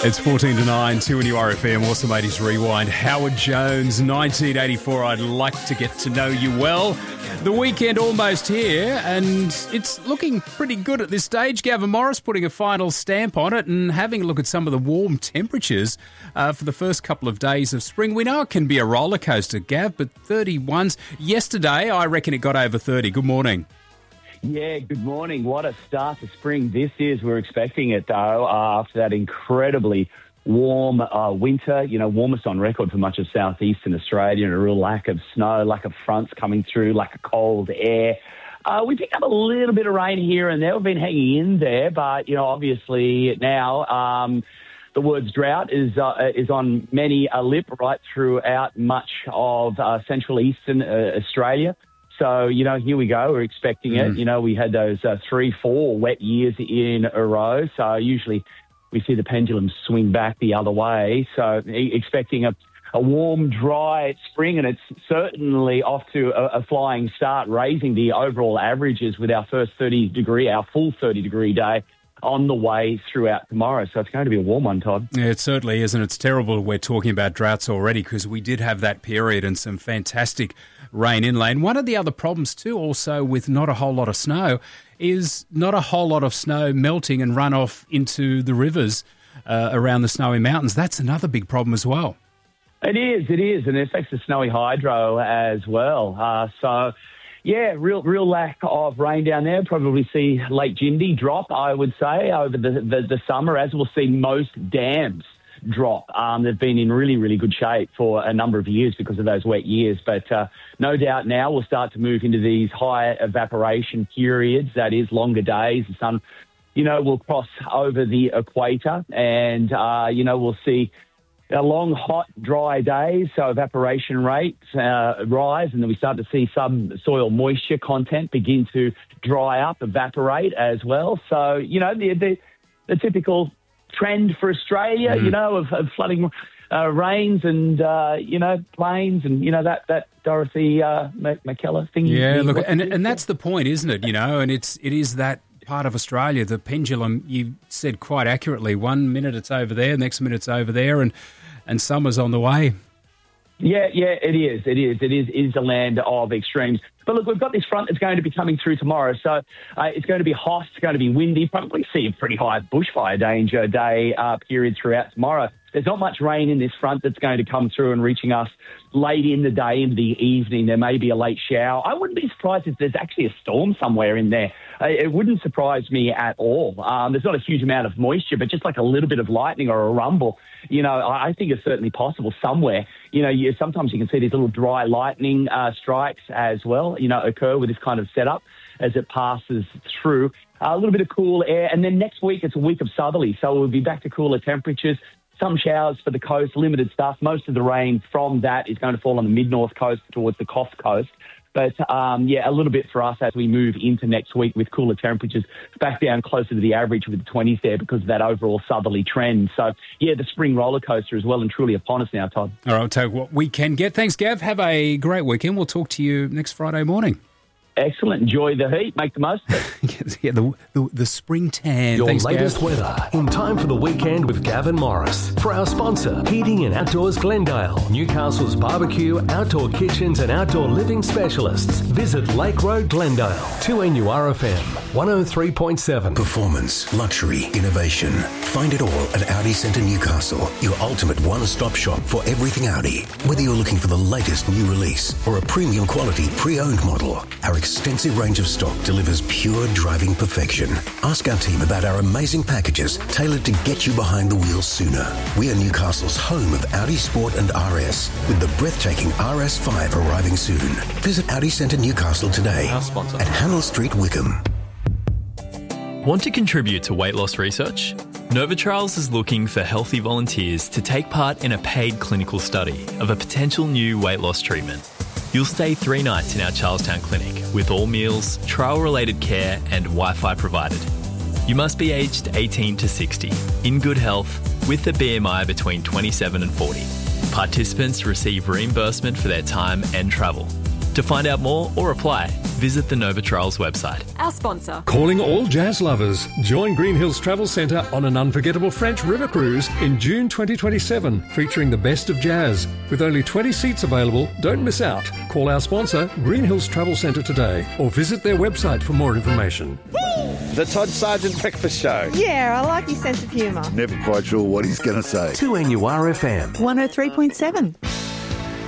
It's 14 to 9, 2 in URFM, Awesome 80s Rewind. Howard Jones, 1984, I'd like to get to know you well. The weekend almost here, and it's looking pretty good at this stage. Gavin Morris putting a final stamp on it and having a look at some of the warm temperatures for the first couple of days of spring. We know it can be a roller coaster, Gav, but 31s. Yesterday, I reckon it got over 30. Good morning. Yeah, good morning. What a start to spring this is. We're expecting it, though, after that incredibly warm winter, warmest on record for much of southeastern Australia, and a real lack of snow, lack of fronts coming through, lack of cold air. We picked up a little bit of rain here and there. We've been hanging in there, but, obviously now the words drought is on many a lip right throughout much of central eastern Australia. So, here we go. We're expecting it. We had those 3-4 wet years in a row. So usually we see the pendulum swing back the other way. So expecting a warm, dry spring, and it's certainly off to a flying start, raising the overall averages with our full 30-degree day on the way throughout tomorrow. So it's going to be a warm one, Todd. Yeah, it certainly is, and it's terrible we're talking about droughts already because we did have that period and some fantastic rain inland. One of the other problems too, also with not a whole lot of snow, is not a whole lot of snow melting and run off into the rivers around the Snowy Mountains. That's another big problem as well. It is, and it affects the Snowy Hydro as well. Yeah, real lack of rain down there. Probably see Lake Jindy drop, I would say, over the summer, as we'll see most dams drop. They've been in really, really good shape for a number of years because of those wet years. But no doubt now we'll start to move into these higher evaporation periods, that is, longer days. The sun, will cross over the equator and, we'll see long, hot, dry days, so evaporation rates rise, and then we start to see some soil moisture content begin to dry up, evaporate as well. So, the typical trend for Australia, of flooding rains and, plains and, that Dorothy McKellar thing. Yeah, look, and that's the point, isn't it? And it is that part of Australia, the pendulum, you said quite accurately, 1 minute it's over there, next minute it's over there, and summer's on the way. Yeah, it is. It is a land of extremes. But look, we've got this front that's going to be coming through tomorrow, so it's going to be hot, it's going to be windy, probably see a pretty high bushfire danger day period throughout tomorrow. There's not much rain in this front that's going to come through and reaching us late in the day, into the evening. There may be a late shower. I wouldn't be surprised if there's actually a storm somewhere in there. It wouldn't surprise me at all. There's not a huge amount of moisture, but just like a little bit of lightning or a rumble, I think it's certainly possible somewhere. Sometimes you can see these little dry lightning strikes as well, occur with this kind of setup as it passes through. A little bit of cool air. And then next week, it's a week of southerly, so we'll be back to cooler temperatures. Some showers for the coast, limited stuff. Most of the rain from that is going to fall on the mid-north coast towards the Coast Coast. But, a little bit for us as we move into next week with cooler temperatures back down closer to the average with the 20s there because of that overall southerly trend. So, the spring roller coaster is well and truly upon us now, Todd. All right, I'll take what we can get. Thanks, Gav. Have a great weekend. We'll talk to you next Friday morning. Excellent. Enjoy the heat. Make the most of it. Yeah, the spring tan. Your Thanks, latest Gav. weather in time for the weekend with Gavin Morris. For our sponsor, Heating and Outdoors Glendale, Newcastle's barbecue, outdoor kitchens and outdoor living specialists. Visit Lake Road, Glendale. 2NURFM 103.7. Performance, luxury, innovation. Find it all at Audi Centre Newcastle, your ultimate one-stop shop for everything Audi. Whether you're looking for the latest new release or a premium quality pre-owned model, our extensive range of stock delivers pure driving perfection. Ask our team about our amazing packages tailored to get you behind the wheel sooner. We are Newcastle's home of Audi Sport and RS, with the breathtaking RS5 arriving soon. Visit Audi Centre Newcastle today at Hannell Street, Wickham. Want to contribute to weight loss research? Novitrials is looking for healthy volunteers to take part in a paid clinical study of a potential new weight loss treatment. You'll stay 3 nights in our Charlestown clinic with all meals, trial-related care and Wi-Fi provided. You must be aged 18 to 60, in good health, with a BMI between 27 and 40. Participants receive reimbursement for their time and travel. To find out more or apply, visit the Nova Trails website. Our sponsor. Calling all jazz lovers. Join Green Hills Travel Centre on an unforgettable French river cruise in June 2027, featuring the best of jazz. With only 20 seats available, don't miss out. Call our sponsor, Green Hills Travel Centre today, or visit their website for more information. The Todd Sargent Breakfast Show. Yeah, I like his sense of humour. Never quite sure what he's going to say. 2NURFM. 103.7.